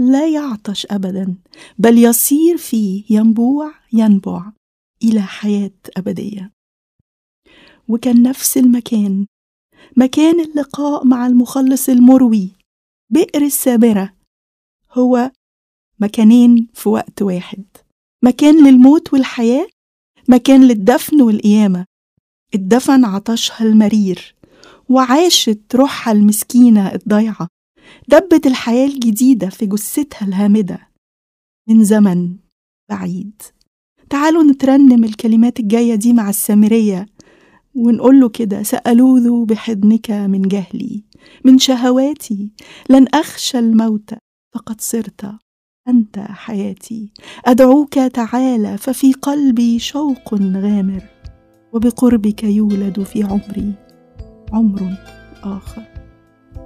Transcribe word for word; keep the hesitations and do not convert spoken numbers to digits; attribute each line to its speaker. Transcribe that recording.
Speaker 1: لا يعطش أبدا، بل يصير فيه ينبوع ينبع إلى حياة أبدية. وكان نفس المكان، مكان اللقاء مع المخلص المروي، بئر السامرة، هو مكانين في وقت واحد، مكان للموت والحياة، مكان للدفن والقيامة. الدفن عطشها المرير، وعاشت روحها المسكينة الضيعة، دبت الحياة الجديدة في جثتها الهامدة من زمن بعيد. تعالوا نترنم الكلمات الجاية دي مع السامرية ونقول له كده: سألوذ بحضنك من جهلي، من شهواتي لن أخشى الموت، فقد صرت أنت حياتي. أدعوك تعالى، ففي قلبي شوق غامر، وبقربك يولد في عمري عمر آخر.